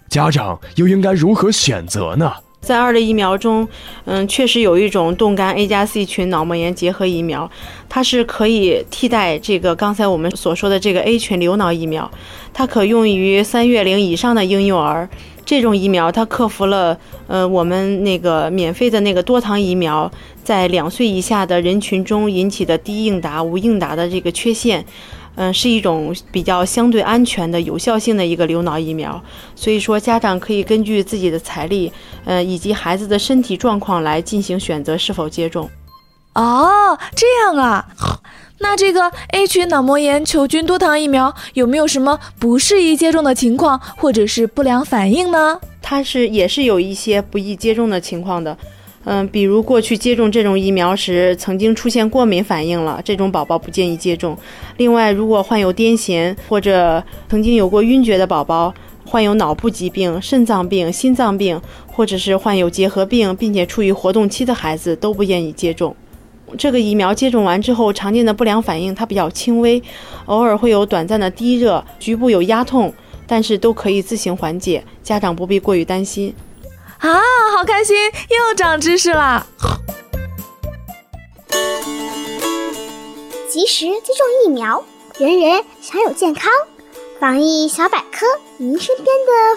家长又应该如何选择呢？ 在2类疫苗中，确实有一种冻干 A+C 群脑膜炎结合疫苗，它是可以替代这个刚才我们所说的这个 A 群流脑疫苗，它可用于3月龄以上的婴幼儿。这种疫苗它克服了我们那个免费的那个多糖疫苗在2岁以下的人群中引起的低应答、无应答的这个缺陷。是一种比较相对安全的有效性的一个流脑疫苗，所以说家长可以根据自己的财力，以及孩子的身体状况来进行选择是否接种。 哦，这样啊。那这个 A 群脑膜炎球菌多糖疫苗有没有什么不适宜接种的情况，或者是不良反应呢？ 它也是有一些不宜接种的情况的。比如过去接种这种疫苗时曾经出现过敏反应了，这种宝宝不建议接种。另外，如果患有癫痫或者曾经有过晕厥的宝宝，患有脑部疾病、肾脏病、心脏病，或者是患有结核病并且处于活动期的孩子都不建议接种。这个疫苗接种完之后，常见的不良反应它比较轻微，偶尔会有短暂的低热，局部有压痛，但是都可以自行缓解，家长不必过于担心。 啊，好开心，又长知识了。 及时接种疫苗，人人享有健康。防疫小百科，您身边的